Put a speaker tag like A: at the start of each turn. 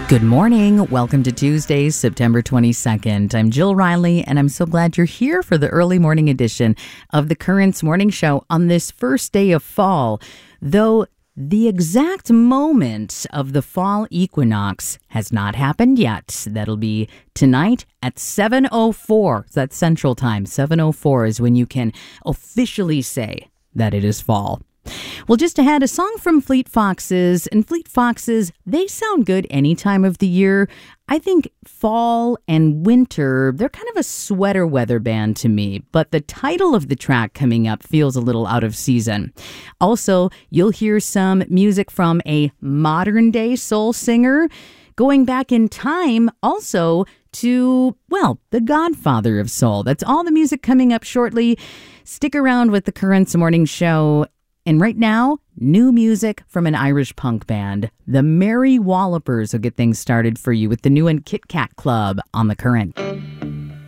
A: Good morning. Welcome to Tuesday, September 22nd. I'm Jill Riley, and I'm so glad you're here for the early morning edition of the Currents Morning Show on this first day of fall. Though the exact moment of the fall equinox has not happened yet. That'll be tonight at 7:04. That's Central Time. 7:04 is when you can officially say that it is fall. Well, just ahead, a song from Fleet Foxes. And Fleet Foxes, they sound good any time of the year. I think fall and winter, they're kind of a sweater weather band to me. But the title of the track coming up feels a little out of season. Also, you'll hear some music from a modern day soul singer. Going back in time also to, well, the godfather of soul. That's all the music coming up shortly. Stick around with the Currents Morning Show. And right now, new music from an Irish punk band. The Merry Wallopers will get things started for you with the new one Kit Kat Club on The Current.